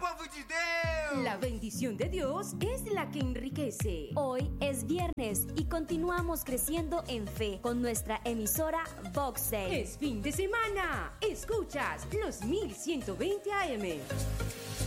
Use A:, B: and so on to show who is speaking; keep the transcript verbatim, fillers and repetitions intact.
A: povo de Deus!
B: La bendición de Dios es la que enriquece.
C: Hoy es viernes y continuamos creciendo en fe con nuestra emisora Vox Day.
B: Es fin de semana. Escuchas los mil ciento veinte A M.